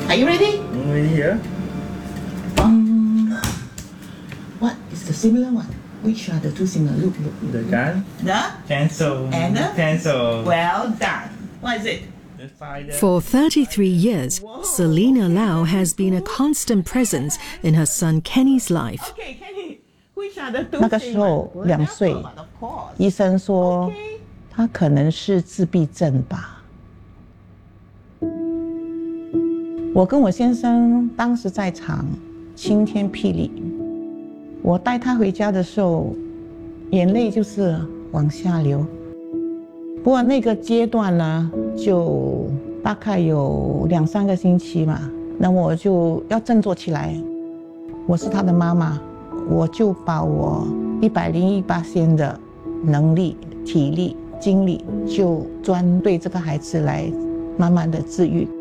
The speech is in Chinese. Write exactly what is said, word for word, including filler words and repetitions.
Are you ready? I'm ready here. Um, what is the similar one? Which are the two similar? Look, look, look. The gun. The Pencil. and the pencil. Well done. What is it? The spider. For thirty-three years, Selena Lau has been a constant presence in her son Kenny's life. Okay, Kenny. Which are the two 那个时候两岁，医生说他可能是自闭症吧。我跟我先生当时在场，晴天霹雳。我带他回家的时候，眼泪就是往下流。不过那个阶段呢，就大概有两三个星期嘛，那我就要振作起来。我是他的妈妈，我就把我一百零一八仙的能力、体力、精力，就专对这个孩子来慢慢的治愈。